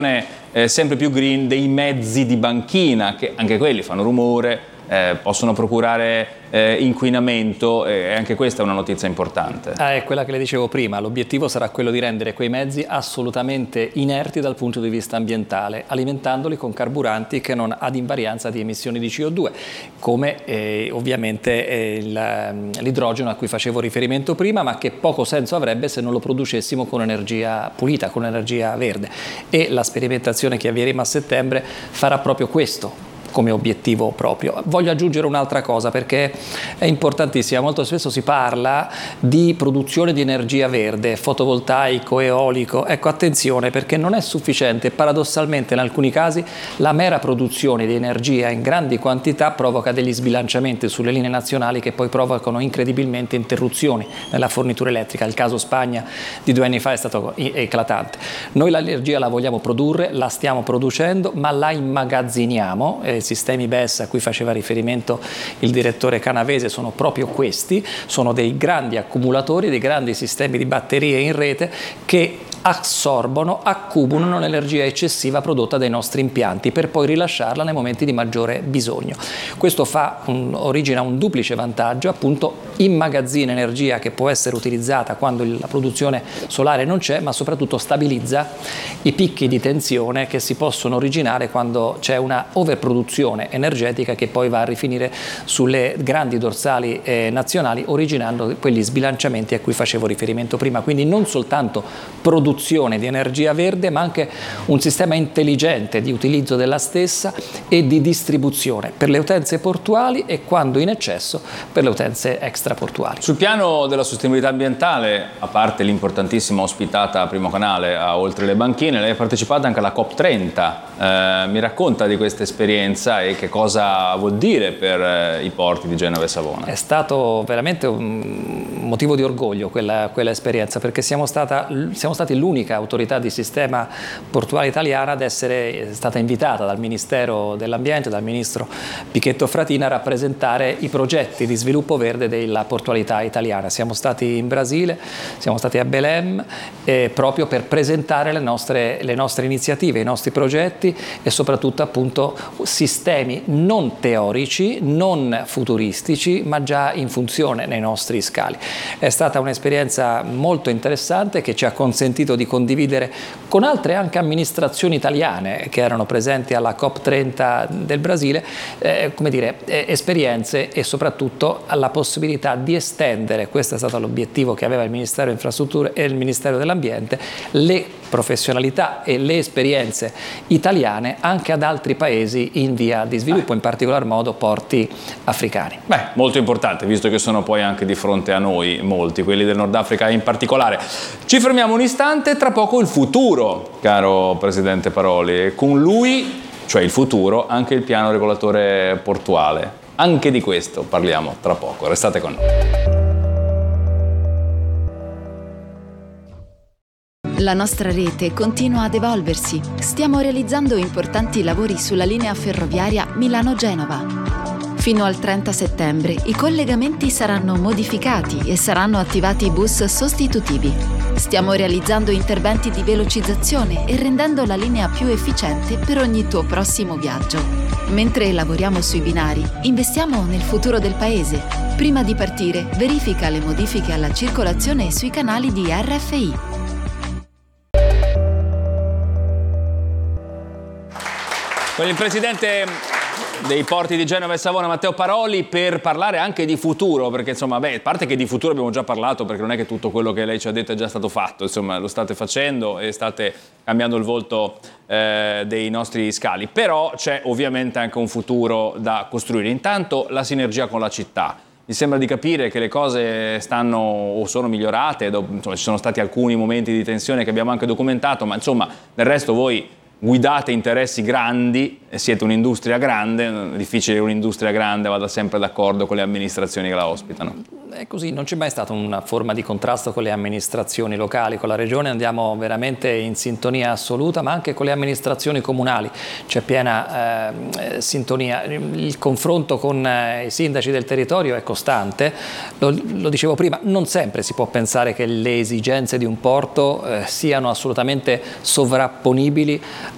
sempre più green dei mezzi di banchina, che anche quelli fanno rumore, possono procurare inquinamento, e anche questa è una notizia importante. È quella che le dicevo prima, l'obiettivo sarà quello di rendere quei mezzi assolutamente inerti dal punto di vista ambientale, alimentandoli con carburanti che non ad invarianza di emissioni di CO2, come ovviamente l'idrogeno a cui facevo riferimento prima, ma che poco senso avrebbe se non lo producessimo con energia pulita, con energia verde. E la sperimentazione che avvieremo a settembre farà proprio questo come obiettivo proprio. Voglio aggiungere un'altra cosa perché è importantissima, molto spesso si parla di produzione di energia verde, fotovoltaico, eolico. Ecco, attenzione, perché non è sufficiente, paradossalmente in alcuni casi la mera produzione di energia in grandi quantità provoca degli sbilanciamenti sulle linee nazionali che poi provocano incredibilmente interruzioni nella fornitura elettrica. Il caso Spagna di 2 anni fa è stato eclatante. Noi l'energia la vogliamo produrre, la stiamo producendo, ma la immagazziniamo. Sistemi BES a cui faceva riferimento il direttore Canavese sono proprio questi, sono dei grandi accumulatori, dei grandi sistemi di batterie in rete che assorbono, accumulano l'energia eccessiva prodotta dai nostri impianti per poi rilasciarla nei momenti di maggiore bisogno. Questo origina un duplice vantaggio, appunto immagazzina energia che può essere utilizzata quando la produzione solare non c'è, ma soprattutto stabilizza i picchi di tensione che si possono originare quando c'è una overproduzione energetica che poi va a rifinire sulle grandi dorsali nazionali, originando quegli sbilanciamenti a cui facevo riferimento prima. Quindi non soltanto produzione di energia verde, ma anche un sistema intelligente di utilizzo della stessa e di distribuzione per le utenze portuali e, quando in eccesso, per le utenze extraportuali. Sul piano della sostenibilità ambientale, a parte l'importantissima ospitata a Primo Canale a Oltre le Banchine, lei ha partecipato anche alla COP30. Mi racconta di questa esperienza e che cosa vuol dire per i porti di Genova e Savona? È stato veramente un motivo di orgoglio quella esperienza, perché siamo stati l'unica autorità di sistema portuale italiana ad essere stata invitata dal Ministero dell'Ambiente, dal Ministro Pichetto Fratin, a rappresentare i progetti di sviluppo verde della portualità italiana. Siamo stati in Brasile, siamo stati a Belém proprio per presentare le nostre iniziative, i nostri progetti e soprattutto appunto sistemi non teorici, non futuristici, ma già in funzione nei nostri scali. È stata un'esperienza molto interessante che ci ha consentito di condividere con altre anche amministrazioni italiane che erano presenti alla COP30 del Brasile, esperienze e soprattutto la possibilità di estendere, questo è stato l'obiettivo che aveva il Ministero delle Infrastrutture e il Ministero dell'Ambiente, le professionalità e le esperienze italiane anche ad altri paesi in via di sviluppo, in particolar modo porti africani. Molto importante, visto che sono poi anche di fronte a noi molti, quelli del Nord Africa in particolare. Ci fermiamo un istante, tra poco il futuro, caro Presidente Paroli, e con lui, cioè il futuro, anche il piano regolatore portuale. Anche di questo parliamo tra poco, restate con noi. La nostra rete continua ad evolversi. Stiamo realizzando importanti lavori sulla linea ferroviaria Milano-Genova. Fino al 30 settembre i collegamenti saranno modificati e saranno attivati bus sostitutivi. Stiamo realizzando interventi di velocizzazione e rendendo la linea più efficiente per ogni tuo prossimo viaggio. Mentre lavoriamo sui binari, investiamo nel futuro del paese. Prima di partire, verifica le modifiche alla circolazione sui canali di RFI. Con il Presidente dei porti di Genova e Savona, Matteo Paroli, per parlare anche di futuro, perché insomma, a parte che di futuro abbiamo già parlato, perché non è che tutto quello che lei ci ha detto è già stato fatto, insomma lo state facendo e state cambiando il volto dei nostri scali, però c'è ovviamente anche un futuro da costruire. Intanto la sinergia con la città. Mi sembra di capire che le cose stanno o sono migliorate, insomma, ci sono stati alcuni momenti di tensione che abbiamo anche documentato, ma insomma del resto voi guidate interessi grandi, siete un'industria grande, è difficile che un'industria grande vada sempre d'accordo con le amministrazioni che la ospitano. È così, non c'è mai stata una forma di contrasto con le amministrazioni locali, con la regione andiamo veramente in sintonia assoluta, ma anche con le amministrazioni comunali c'è piena sintonia. Il confronto con i sindaci del territorio è costante, lo dicevo prima, non sempre si può pensare che le esigenze di un porto siano assolutamente sovrapponibili